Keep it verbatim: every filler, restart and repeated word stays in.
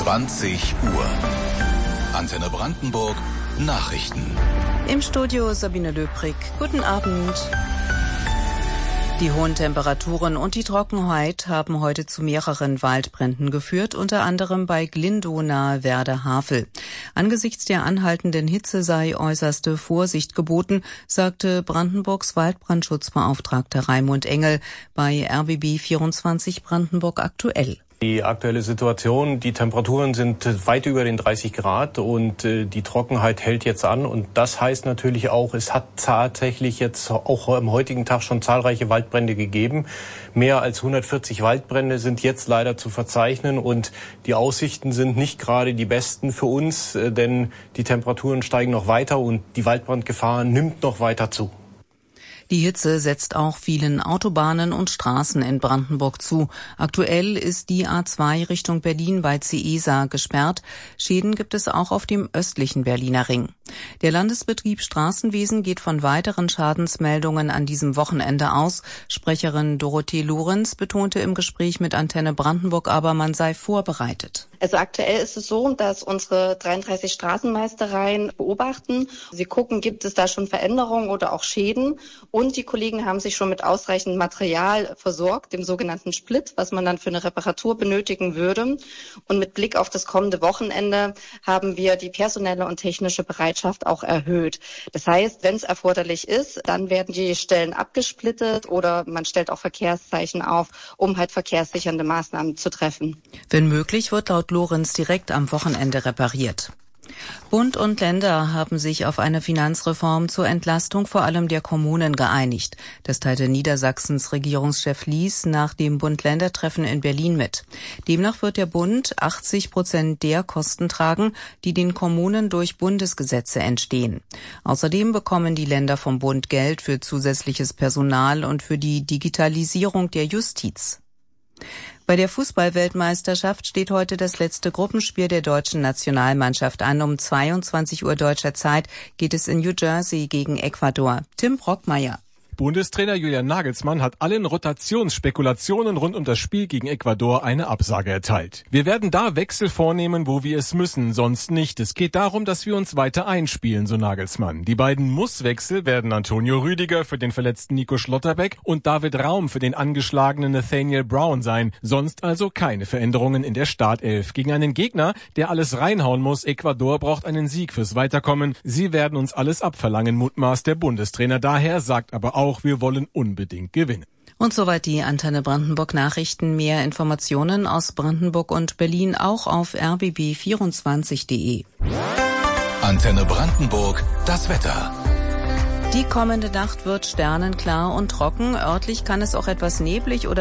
zwanzig Uhr. Antenne Brandenburg Nachrichten. Im Studio Sabine Löbrig. Guten Abend. Die hohen Temperaturen und die Trockenheit haben heute zu mehreren Waldbränden geführt, unter anderem bei Glindow nahe Werder-Havel. Angesichts der anhaltenden Hitze sei äußerste Vorsicht geboten, sagte Brandenburgs Waldbrandschutzbeauftragter Raimund Engel bei R B B vierundzwanzig Brandenburg aktuell. Die aktuelle Situation, die Temperaturen sind weit über den dreißig Grad und äh, die Trockenheit hält jetzt an. Und das heißt natürlich auch, es hat tatsächlich jetzt auch am heutigen Tag schon zahlreiche Waldbrände gegeben. Mehr als hundertvierzig Waldbrände sind jetzt leider zu verzeichnen und die Aussichten sind nicht gerade die besten für uns, äh, denn die Temperaturen steigen noch weiter und die Waldbrandgefahr nimmt noch weiter zu. Die Hitze setzt auch vielen Autobahnen und Straßen in Brandenburg zu. Aktuell ist die A zwei Richtung Berlin bei Ciesa gesperrt. Schäden gibt es auch auf dem östlichen Berliner Ring. Der Landesbetrieb Straßenwesen geht von weiteren Schadensmeldungen an diesem Wochenende aus. Sprecherin Dorothee Lorenz betonte im Gespräch mit Antenne Brandenburg aber, man sei vorbereitet. Also aktuell ist es so, dass unsere dreiunddreißig Straßenmeistereien beobachten. Sie gucken, gibt es da schon Veränderungen oder auch Schäden. Und die Kollegen haben sich schon mit ausreichend Material versorgt, dem sogenannten Split, was man dann für eine Reparatur benötigen würde. Und mit Blick auf das kommende Wochenende haben wir die personelle und technische Bereitschaft auch erhöht. Das heißt, wenn es erforderlich ist, dann werden die Stellen abgesplittet oder man stellt auch Verkehrszeichen auf, um halt verkehrssichernde Maßnahmen zu treffen. Wenn möglich, wird laut Lorenz direkt am Wochenende repariert. Bund und Länder haben sich auf eine Finanzreform zur Entlastung vor allem der Kommunen geeinigt. Das teilte Niedersachsens Regierungschef Lies nach dem Bund-Länder-Treffen in Berlin mit. Demnach wird der Bund achtzig Prozent der Kosten tragen, die den Kommunen durch Bundesgesetze entstehen. Außerdem bekommen die Länder vom Bund Geld für zusätzliches Personal und für die Digitalisierung der Justiz. Bei der Fußball-Weltmeisterschaft steht heute das letzte Gruppenspiel der deutschen Nationalmannschaft an. Um zweiundzwanzig Uhr deutscher Zeit geht es in New Jersey gegen Ecuador. Tim Brockmeier. Bundestrainer Julian Nagelsmann hat allen Rotationsspekulationen rund um das Spiel gegen Ecuador eine Absage erteilt. Wir werden da Wechsel vornehmen, wo wir es müssen, sonst nicht. Es geht darum, dass wir uns weiter einspielen, so Nagelsmann. Die beiden Muss-Wechsel werden Antonio Rüdiger für den verletzten Nico Schlotterbeck und David Raum für den angeschlagenen Nathaniel Brown sein. Sonst also keine Veränderungen in der Startelf. Gegen einen Gegner, der alles reinhauen muss. Ecuador braucht einen Sieg fürs Weiterkommen. Sie werden uns alles abverlangen, mutmaßt der Bundestrainer. Daher sagt aber auch, Auch wir wollen unbedingt gewinnen. Und soweit die Antenne Brandenburg Nachrichten. Mehr Informationen aus Brandenburg und Berlin auch auf r b b vierundzwanzig punkt d e. Antenne Brandenburg, das Wetter. Die kommende Nacht wird sternenklar und trocken. Örtlich kann es auch etwas neblig oder